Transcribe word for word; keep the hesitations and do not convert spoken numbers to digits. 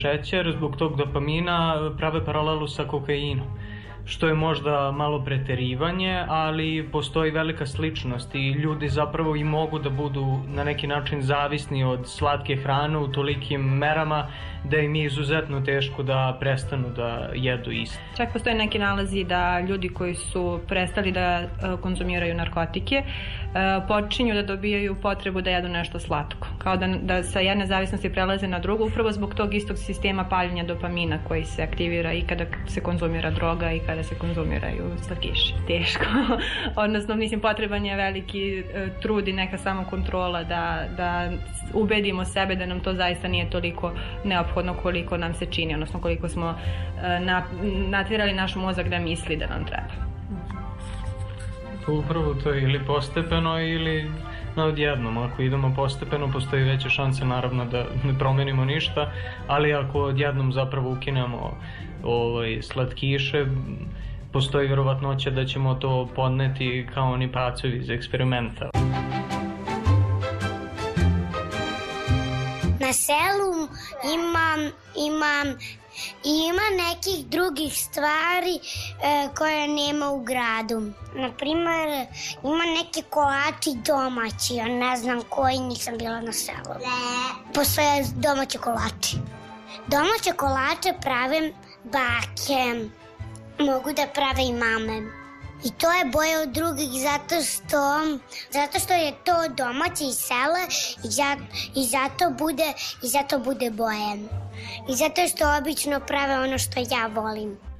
Šećer zbog tog dopamina prave paralelu sa kokainom, što je možda malo preterivanje, ali postoji velika sličnost i ljudi zapravo i mogu da budu na neki način zavisni od slatke hrane u tolikim merama da im je izuzetno teško da prestanu da jedu isto. Čak postoje neki nalazi da ljudi koji su prestali da konzumiraju narkotike počinju da dobijaju potrebu da jedu nešto slatko. Kao da, da sa jedne zavisnosti prelaze na drugu, upravo zbog tog istog sistema paljenja dopamina koji se aktivira i kada se konzumira droga i kada se konzumiraju slatkiši. Teško. Odnosno, mislim, potreban je veliki trud i neka samokontrola da, da ubedimo sebe da nam to zaista nije toliko neophodno koliko nam se čini, odnosno koliko smo na, natjerali naš mozak da misli da nam treba. Upravo to je ili postepeno ili na odjednom. Ako idemo postepeno, postoji veća šansa naravno da ne promenimo ništa, ali ako odjednom zapravo ukinemo ovaj, slatkiše, postoji verovatnoća da ćemo to podneti kao oni pacovi iz eksperimenta. Na selu imam, imam i ima nekih drugih stvari e, koje nema u gradu. Naprimer, ima neke kolači domaći, ja ne znam koji, nisam bila na selu. Postoje domaće kolači. Domaće kolače prave bake, mogu da prave i mame. I to je bolje od drugih zato što, zato što je to domaće iz sela i, za, i, zato bude, i zato bude bolje. I zato što obično prave ono što ja volim.